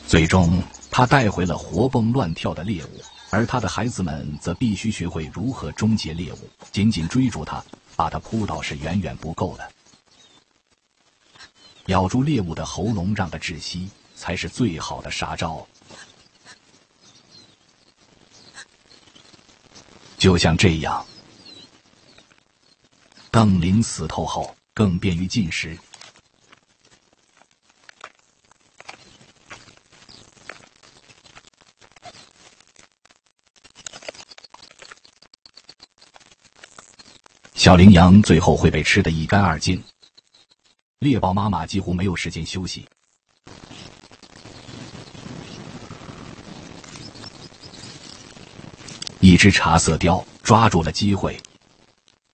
最终，他带回了活蹦乱跳的猎物，而他的孩子们则必须学会如何终结猎物。紧紧追逐他，把他扑倒是远远不够的。咬住猎物的喉咙，让它窒息，才是最好的杀招。就像这样，邓林死透后，更便于进食。小羚羊最后会被吃得一干二净。猎豹妈妈几乎没有时间休息。一只茶色雕抓住了机会，